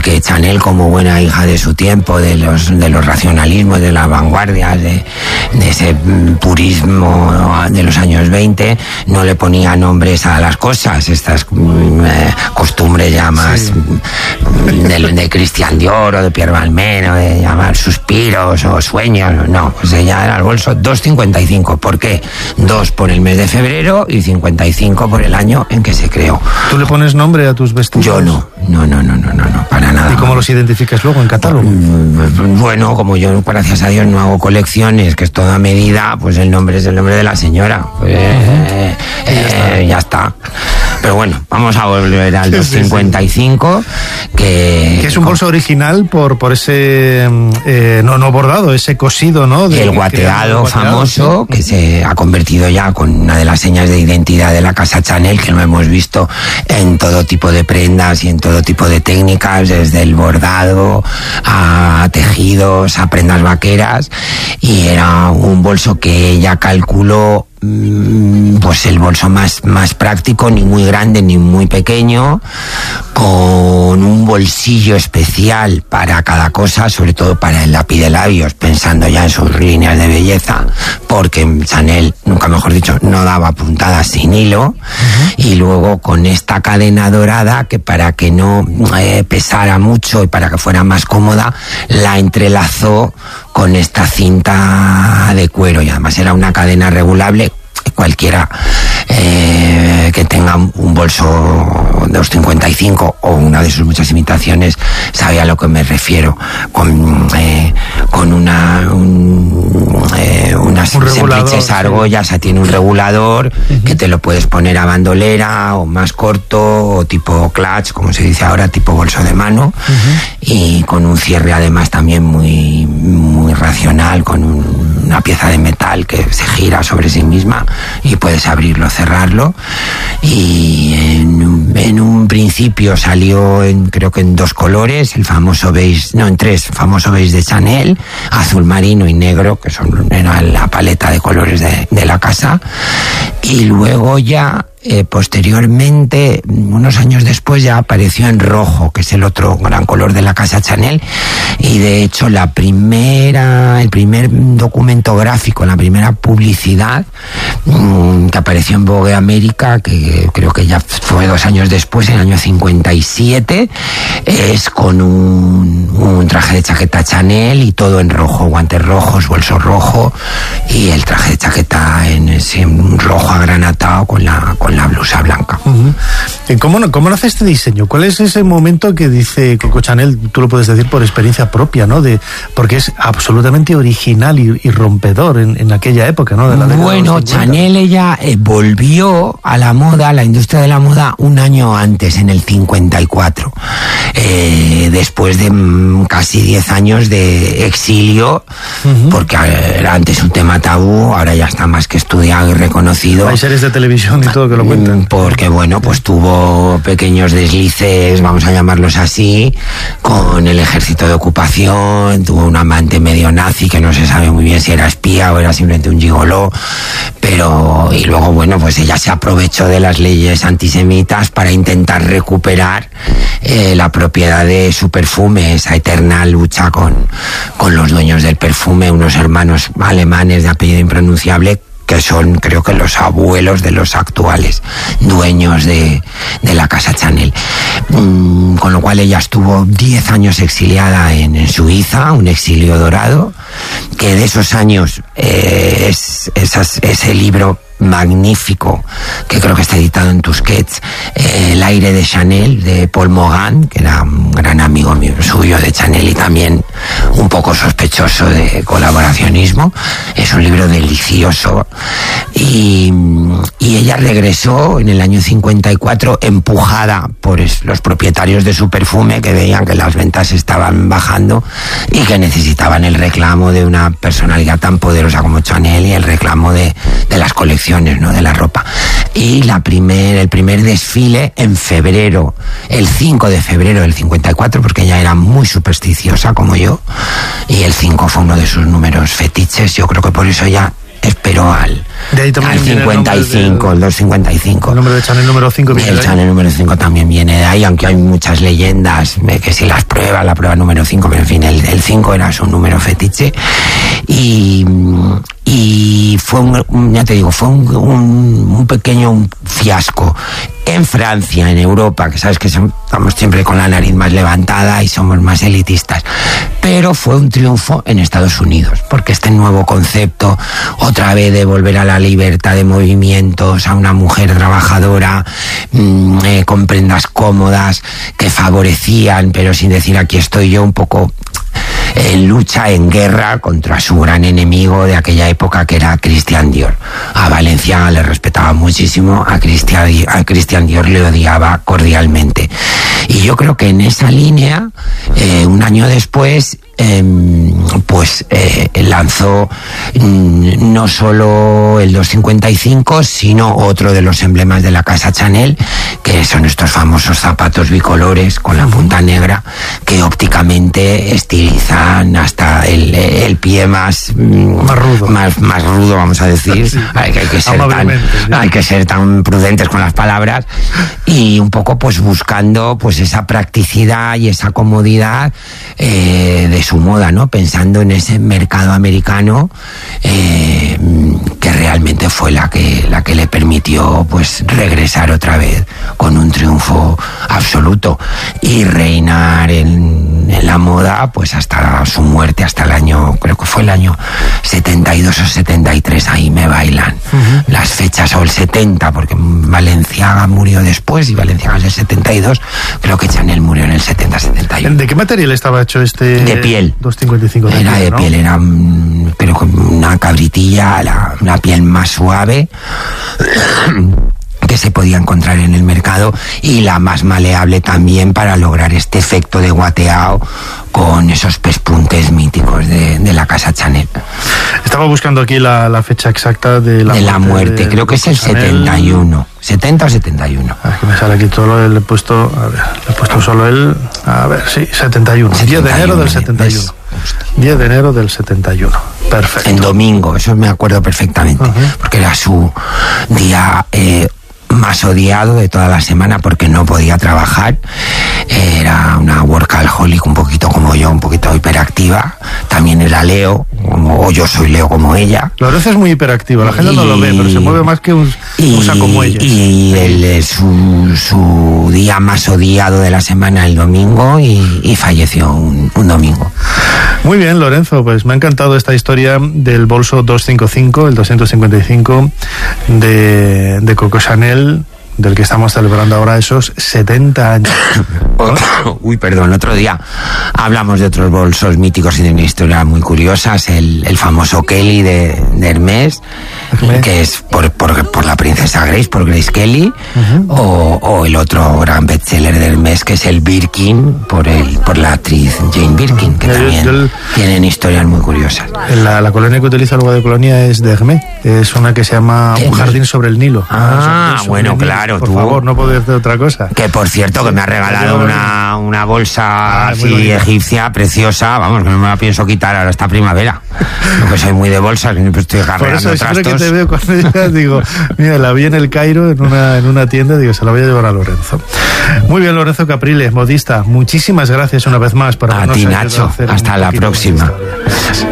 porque Chanel, como buena hija de su tiempo, de los racionalismos, de las vanguardias, de ese purismo de los años 20, no le ponía nombres a las cosas, estas costumbres ya más de Christian Dior o de Pierre Balmain, o de llamar suspiros o sueños. No, pues ella era el bolso 2,55. ¿Por qué? 2 por el mes de febrero y 55 por el año en que se creó. ¿Tú le pones nombre a tus vestidos? Yo no, para nada. ¿Y cómo los identificas luego en catálogo? Bueno, como yo, gracias a Dios, no hago colecciones, que es toda medida, pues el nombre es el nombre de la señora. Ya está. Pero bueno, vamos a volver al 2,55, que es un bolso original por ese no bordado, ese cosido, ¿no? El guateado famoso, que se ha convertido ya con una de las señas de identidad de la casa Chanel, que lo hemos visto en todo tipo de prendas y en todo tipo de técnicas, desde el bordado a tejidos, a prendas vaqueras, y era un bolso que ella calculó pues el bolso más práctico, ni muy grande ni muy pequeño, con un bolsillo especial para cada cosa, sobre todo para el lápiz de labios, pensando ya en sus líneas de belleza, porque Chanel, nunca mejor dicho, no daba puntadas sin hilo. Y luego con esta cadena dorada, que para que no pesara mucho y para que fuera más cómoda, la entrelazó con esta cinta de cuero, y además era una cadena regulable. Cualquiera que tenga un bolso de 2,55 o una de sus muchas imitaciones sabe a lo que me refiero, con unas semplices argollas. Sí. Tiene un regulador que te lo puedes poner a bandolera o más corto, o tipo clutch, como se dice ahora, tipo bolso de mano, y con un cierre además también muy, muy racional, con una pieza de metal que se gira sobre sí misma y puedes abrirlo, cerrarlo. Y en un principio salió creo que en 2 colores, el famoso beige, no, en 3, famoso beige de Chanel, azul marino y negro, que era la paleta de colores de la casa. Y luego ya posteriormente, unos años después, ya apareció en rojo, que es el otro gran color de la casa Chanel, y de hecho el primer documento gráfico, la primera publicidad que apareció en Vogue América, que creo que ya fue 2 años después, en el año 57, es con un traje de chaqueta Chanel y todo en rojo, guantes rojos, bolso rojo, y el traje de chaqueta en ese rojo agranatado con la blusa blanca. ¿Cómo nace este diseño? ¿Cuál es ese momento que dice Coco Chanel? Tú lo puedes decir por experiencia propia, ¿no? Porque es absolutamente original y rompedor en aquella época, ¿no? Bueno, Chanel, ella volvió a la moda, a la industria de la moda, un año antes, en el 54, después de casi 10 años de exilio, porque era antes un tema tabú, ahora ya está más que estudiado y reconocido. Hay series de televisión y todo que lo cuentan. Porque bueno, pues tuvo pequeños deslices, vamos a llamarlos así, con el ejército de ocupación, tuvo un amante medio nazi que no se sabe muy bien si era espía o era simplemente un gigoló, y luego bueno, pues ella se aprovechó de las leyes antisemitas para intentar recuperar la propiedad de su perfume, esa eterna lucha con los dueños del perfume, unos hermanos alemanes de apellido impronunciable, que son, creo que, los abuelos de los actuales dueños de la casa Chanel. Con lo cual ella estuvo 10 años exiliada en Suiza, un exilio dorado, que de esos años ese libro magnífico, que creo que está editado en Tusquets, El aire de Chanel, de Paul Gauguin, que era un gran amigo suyo de Chanel y también un poco sospechoso de colaboracionismo. Es un libro delicioso, y ella regresó en el año 54 empujada por los propietarios de su perfume, que veían que las ventas estaban bajando y que necesitaban el reclamo de una personalidad tan poderosa como Chanel y el reclamo de las colecciones, ¿no?, de la ropa. Y el primer desfile en febrero, el 5 de febrero del 54, porque ella era muy supersticiosa como yo, y el 5 fue uno de sus números fetiches. Yo creo que por eso ella esperó al 55, el 255. El nombre de Chanel número 5 viene de ahí. El Chanel número 5 también viene de ahí, aunque hay muchas leyendas, que si las pruebas, la prueba número 5, pero en fin, el 5 era su número fetiche. Y fue ya te digo, fue un pequeño fiasco en Francia, en Europa, que sabes que estamos siempre con la nariz más levantada y somos más elitistas, pero fue un triunfo en Estados Unidos, porque este nuevo concepto, otra vez de volver a la libertad de movimientos, a una mujer trabajadora, con prendas cómodas, que favorecían, pero sin decir aquí estoy yo, un poco en lucha, en guerra contra su gran enemigo de aquella época, que era Christian Dior. A Balenciaga le respetaba muchísimo, a Christian Dior le odiaba cordialmente. Y yo creo que en esa línea, un año después, lanzó no solo el 255, sino otro de los emblemas de la casa Chanel, que son estos famosos zapatos bicolores con la punta negra, que ópticamente estilizan hasta el pie más rudo, más rudo, vamos a decir. Sí. Hay que ser tan prudentes con las palabras, y un poco pues buscando pues esa practicidad y esa comodidad de su moda, ¿no? Pensando en ese mercado americano, que realmente fue la que le permitió pues regresar otra vez con un triunfo absoluto y reinar en la moda pues hasta su muerte, hasta el año, creo que fue el año 72 o 73, ahí me bailan las fechas, o el 70, porque Balenciaga murió después y Balenciaga es el 72, creo que Chanel murió en el 70-71. ¿De qué material estaba hecho este? De piel. 255 de era piel, de piel, era pero con una cabritilla, una piel más suave que se podía encontrar en el mercado, y la más maleable también, para lograr este efecto de guateado con esos pespuntes míticos de la casa Chanel. Estaba buscando aquí la fecha exacta de la muerte. Creo que es el 71, 70 o 71. Aquí me sale aquí todo, le he puesto solo el, sí, 71. 10 de enero del 71. 10 de enero del 71. Perfecto. En domingo, eso me acuerdo perfectamente, porque era su día más odiado de toda la semana, porque no podía trabajar. Era una workaholic, un poquito como yo, un poquito hiperactiva. También era Leo, o yo soy Leo como ella. Lorenzo es muy hiperactiva, la gente no lo ve, pero se mueve más que un saco muelle. Y su día más odiado de la semana, el domingo, y falleció un domingo. Muy bien, Lorenzo, pues me ha encantado esta historia del bolso 255, el 255 de Coco Chanel, del que estamos celebrando ahora esos 70 años. Uy, perdón, el otro día hablamos de otros bolsos míticos y de una historia muy curiosa, el famoso Kelly de Hermès, que es por la princesa Grace, por Grace Kelly, o el otro gran bestseller de Hermès, que es el Birkin, por la actriz Jane Birkin, que también tienen historias muy curiosas. La colonia que utiliza el agua de colonia es de Hermès, es una que se llama Un jardín sobre el Nilo. Bueno, claro. Por favor, no puedo hacer otra cosa. Que por cierto, que me ha regalado una bolsa así egipcia, preciosa, vamos, que no me la pienso quitar ahora esta primavera. Porque soy muy de bolsas, que estoy cargando trastos. Por eso siempre que te veo con ella, digo, mira, la vi en el Cairo, en una tienda, digo, se la voy a llevar a Lorenzo. Muy bien, Lorenzo Capriles, modista, muchísimas gracias una vez más por habernos ayudado a ti, Nacho, hasta la próxima.